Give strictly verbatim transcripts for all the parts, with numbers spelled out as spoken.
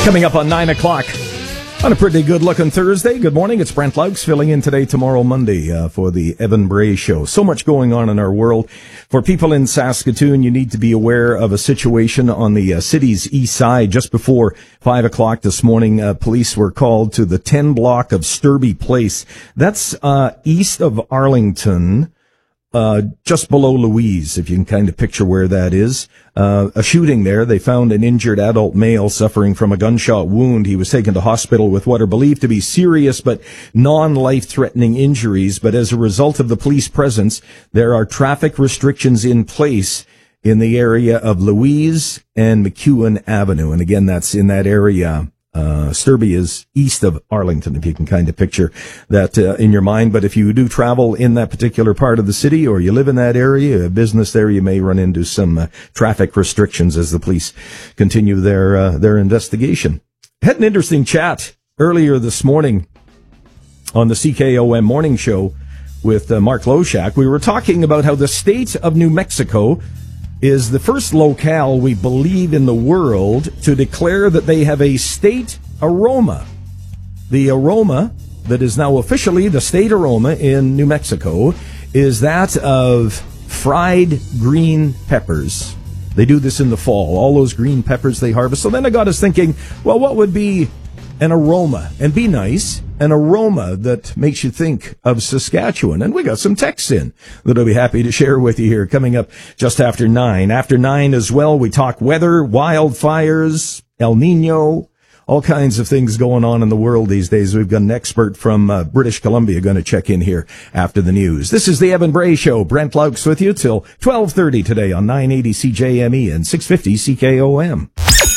Coming up on nine o'clock on a pretty good-looking Thursday. Good morning. It's Brent Laux filling in today, tomorrow, Monday, uh, for the Evan Bray Show. So much going on in our world. For people in Saskatoon, you need to be aware of a situation on the uh, city's east side. Just before five o'clock this morning, uh, police were called to the ten block of Sturby Place. That's uh, east of Arlington. Uh, just below Louise, if you can kind of picture where that is. Uh, a shooting there. They found an injured adult male suffering from a gunshot wound. He was taken to hospital with what are believed to be serious but non-life-threatening injuries. But as a result of the police presence, there are traffic restrictions in place in the area of Louise and McEwen Avenue. And again, that's in that area. Uh, Sturby is east of Arlington, if you can kind of picture that uh, in your mind. But if you do travel in that particular part of the city or you live in that area, a business there, you may run into some uh, traffic restrictions as the police continue their uh, their investigation. Had an interesting chat earlier this morning on the C K O M morning show with uh, Mark Loshak. We were talking about how the state of New Mexico is the first locale, we believe, in the world to declare that they have a state aroma. The aroma that is now officially the state aroma in New Mexico is that of fried green peppers. They do this in the fall, all those green peppers they harvest. So then I got us thinking, well, what would be an aroma? And be nice, an aroma that makes you think of Saskatchewan. And we got some texts in that I'll be happy to share with you here coming up just after nine. After nine as well, we talk weather, wildfires, El Nino, all kinds of things going on in the world these days. We've got an expert from uh, British Columbia going to check in here after the news. This is the Evan Bray Show. Brent Laux with you till twelve thirty today on nine eighty C J M E and six fifty C K O M.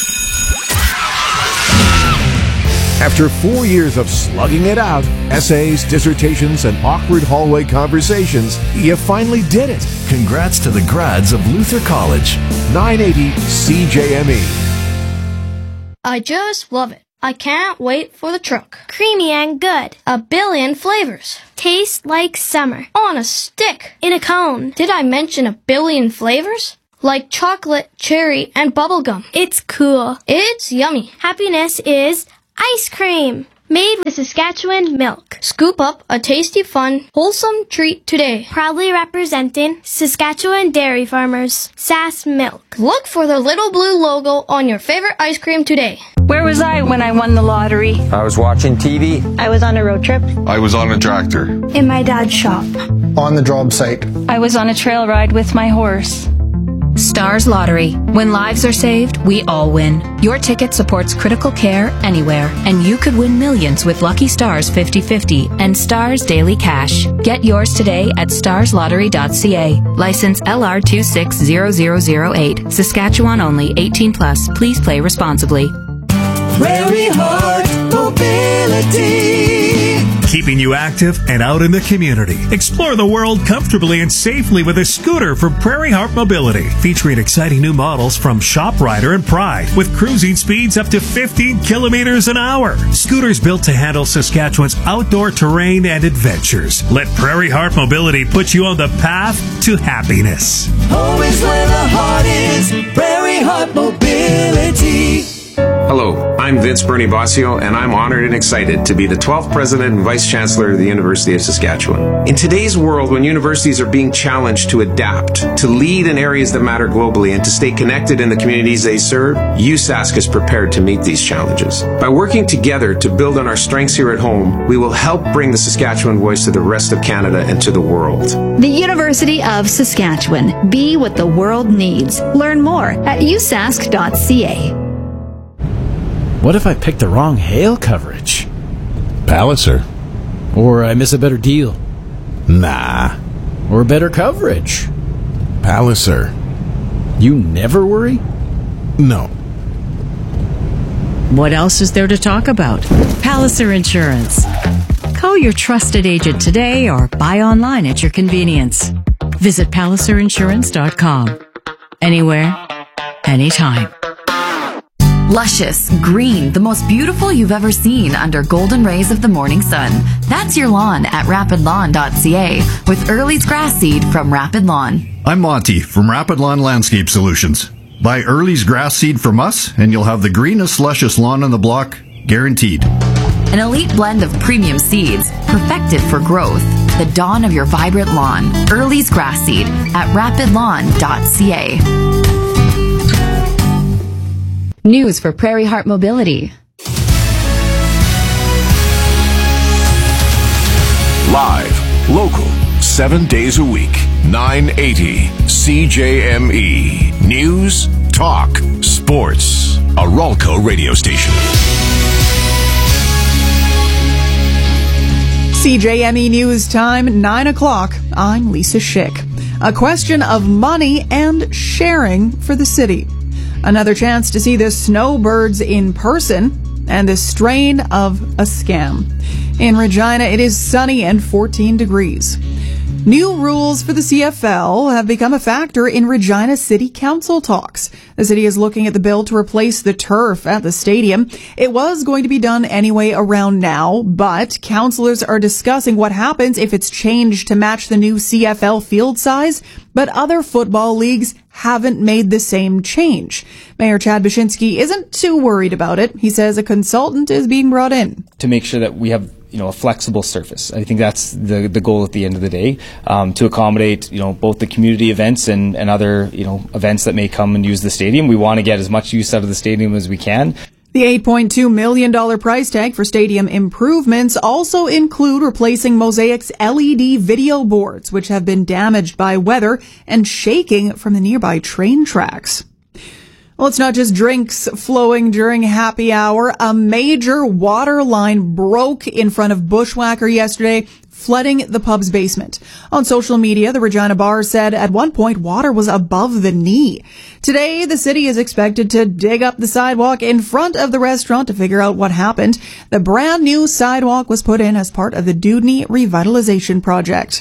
After four years of slugging it out, essays, dissertations, and awkward hallway conversations, you finally did it. Congrats to the grads of Luther College. nine eighty C J M E. I just love it. I can't wait for the truck. Creamy and good. A billion flavors. Tastes like summer. On a stick. In a cone. Did I mention a billion flavors? Like chocolate, cherry, and bubblegum. It's cool. It's yummy. Happiness is ice cream, made with Saskatchewan milk. Scoop up a tasty, fun, wholesome treat today. Proudly representing Saskatchewan dairy farmers. Sass Milk. Look for the little blue logo on your favorite ice cream today. Where was I when I won the lottery? I was watching T V. I was on a road trip. I was on a tractor. In my dad's shop. On the job site. I was on a trail ride with my horse. Stars Lottery. When lives are saved, we all win. Your ticket supports critical care anywhere, and you could win millions with Lucky Stars fifty fifty and Stars Daily Cash. Get yours today at stars lottery dot c a. License L R two six zero zero zero eight. Saskatchewan only. eighteen plus. Please play responsibly. Prairie Heart Mobility. Keeping you active and out in the community. Explore the world comfortably and safely with a scooter from Prairie Heart Mobility. Featuring exciting new models from ShopRider and Pride with cruising speeds up to fifteen kilometers an hour. Scooters built to handle Saskatchewan's outdoor terrain and adventures. Let Prairie Heart Mobility put you on the path to happiness. Home is where the heart is. Prairie Heart Mobility. Hello, I'm Vince Bernie Bossio, and I'm honored and excited to be the twelfth President and Vice Chancellor of the University of Saskatchewan. In today's world, when universities are being challenged to adapt, to lead in areas that matter globally, and to stay connected in the communities they serve, U S A S C is prepared to meet these challenges. By working together to build on our strengths here at home, we will help bring the Saskatchewan voice to the rest of Canada and to the world. The University of Saskatchewan. Be what the world needs. Learn more at u sask dot c a. What if I pick the wrong hail coverage? Palliser. Or I miss a better deal? Nah. Or better coverage? Palliser. You never worry? No. What else is there to talk about? Palliser Insurance. Call your trusted agent today or buy online at your convenience. Visit palliser insurance dot com. Anywhere, anytime. Luscious, green, the most beautiful you've ever seen under golden rays of the morning sun. That's your lawn at rapid lawn dot c a with Early's grass seed from Rapid Lawn. I'm Monty from Rapid Lawn Landscape Solutions. Buy Early's grass seed from us, and you'll have the greenest, luscious lawn on the block, guaranteed. An elite blend of premium seeds, perfected for growth. The dawn of your vibrant lawn. Early's grass seed at rapid lawn dot c a. News for Prairie Heart Mobility. Live, local, seven days a week, nine eighty C J M E. News, talk, sports. A Ralco radio station. C J M E News Time, nine o'clock. I'm Lisa Schick. A question of money and sharing for the city. Another chance to see the snowbirds in person and the strain of a scam. In Regina, it is sunny and fourteen degrees. New rules for the C F L have become a factor in Regina City Council talks. The city is looking at the bill to replace the turf at the stadium. It was going to be done anyway around now, but councillors are discussing what happens if it's changed to match the new C F L field size, but other football leagues haven't made the same change. Mayor Chad Bashinsky isn't too worried about it. He says a consultant is being brought in to make sure that we have you know, a flexible surface. I think that's the the goal at the end of the day, um, to accommodate, you know, both the community events and, and other, you know, events that may come and use the stadium. We want to get as much use out of the stadium as we can. The eight point two million dollars price tag for stadium improvements also include replacing Mosaic's L E D video boards, which have been damaged by weather and shaking from the nearby train tracks. Well, it's not just drinks flowing during happy hour. A major water line broke in front of Bushwhacker yesterday, flooding the pub's basement. On social media, the Regina Bar said at one point water was above the knee. Today, the city is expected to dig up the sidewalk in front of the restaurant to figure out what happened. The brand new sidewalk was put in as part of the Dewdney Revitalization Project.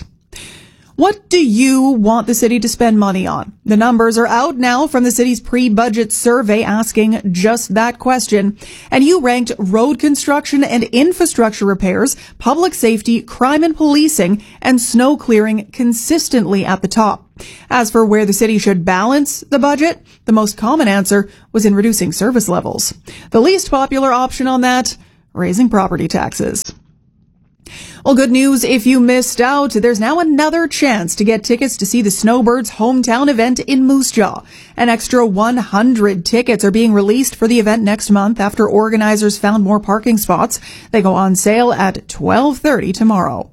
What do you want the city to spend money on? The numbers are out now from the city's pre-budget survey asking just that question. And you ranked road construction and infrastructure repairs, public safety, crime and policing, and snow clearing consistently at the top. As for where the city should balance the budget, the most common answer was in reducing service levels. The least popular option on that, raising property taxes. Well, good news if you missed out. There's now another chance to get tickets to see the Snowbirds' hometown event in Moose Jaw. An extra one hundred tickets are being released for the event next month after organizers found more parking spots. They go on sale at twelve thirty tomorrow.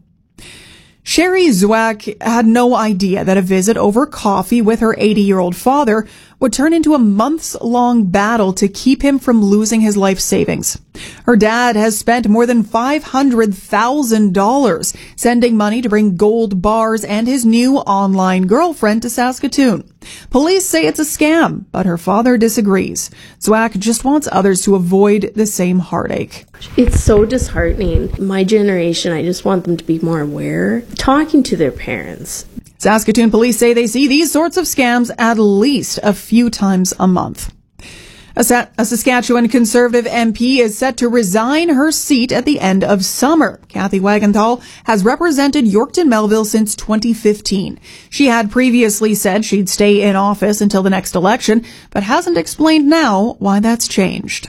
Sherry Zwack had no idea that a visit over coffee with her eighty-year-old father would turn into a months-long battle to keep him from losing his life savings. Her dad has spent more than five hundred thousand dollars sending money to bring gold bars and his new online girlfriend to Saskatoon. Police say it's a scam, but her father disagrees. Zwack just wants others to avoid the same heartache. It's so disheartening. My generation, I just want them to be more aware, talking to their parents. Saskatoon police say they see these sorts of scams at least a few times a month. A, Sa- a Saskatchewan Conservative M P is set to resign her seat at the end of summer. Kathy Wagenthal has represented Yorkton Melville since twenty fifteen. She had previously said she'd stay in office until the next election, but hasn't explained now why that's changed.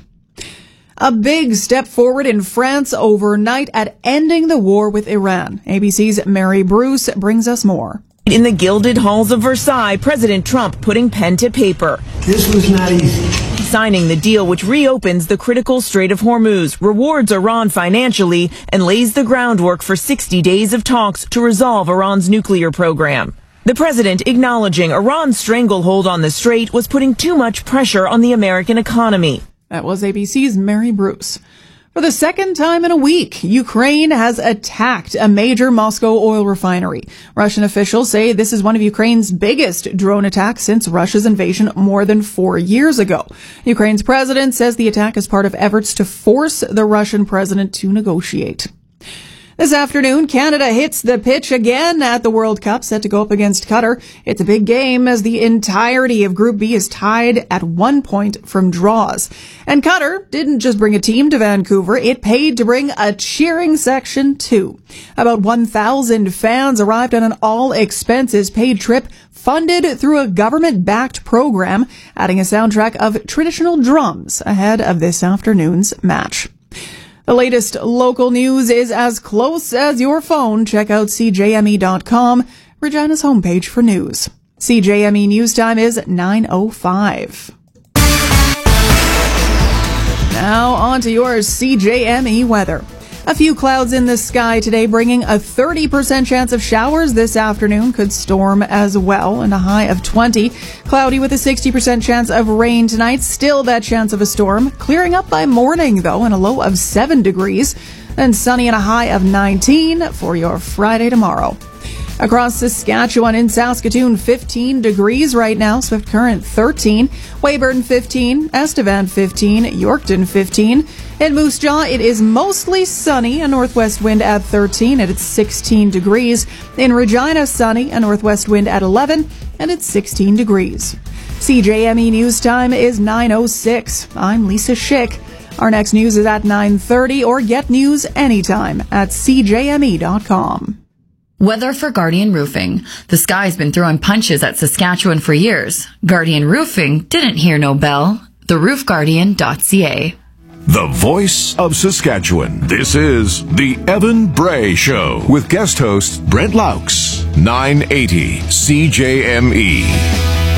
A big step forward in France overnight at ending the war with Iran. A B C's Mary Bruce brings us more. In the gilded halls of Versailles, President Trump putting pen to paper. This was not easy. Signing the deal which reopens the critical Strait of Hormuz, rewards Iran financially, and lays the groundwork for sixty days of talks to resolve Iran's nuclear program. The president acknowledging Iran's stranglehold on the strait was putting too much pressure on the American economy. That was A B C's Mary Bruce. For the second time in a week, Ukraine has attacked a major Moscow oil refinery. Russian officials say this is one of Ukraine's biggest drone attacks since Russia's invasion more than four years ago. Ukraine's president says the attack is part of efforts to force the Russian president to negotiate. This afternoon, Canada hits the pitch again at the World Cup, set to go up against Qatar. It's a big game as the entirety of Group B is tied at one point from draws. And Qatar didn't just bring a team to Vancouver, it paid to bring a cheering section too. About one thousand fans arrived on an all-expenses-paid trip funded through a government-backed program, adding a soundtrack of traditional drums ahead of this afternoon's match. The latest local news is as close as your phone. Check out C J M E dot com, Regina's homepage for news. C J M E News Time is nine oh five. Now on to your C J M E weather. A few clouds in the sky today, bringing a thirty percent chance of showers this afternoon. Could storm as well, and a high of twenty. Cloudy with a sixty percent chance of rain tonight. Still that chance of a storm. Clearing up by morning, though, and a low of seven degrees. Then sunny and a high of nineteen for your Friday tomorrow. Across Saskatchewan, in Saskatoon, fifteen degrees right now. Swift Current, thirteen. Weyburn, fifteen. Estevan, fifteen. Yorkton, fifteen. In Moose Jaw, it is mostly sunny. A northwest wind at thirteen, and it's sixteen degrees. In Regina, sunny. A northwest wind at eleven, and it's sixteen degrees. C J M E News Time is nine oh six. I'm Lisa Schick. Our next news is at nine thirty, or get news anytime at C J M E dot com. Weather for Guardian Roofing. The sky's been throwing punches at Saskatchewan for years. Guardian Roofing didn't hear no bell. the roof guardian dot c a. The voice of Saskatchewan. This is the Evan Bray Show with guest host Brent Laux. nine eighty C J M E.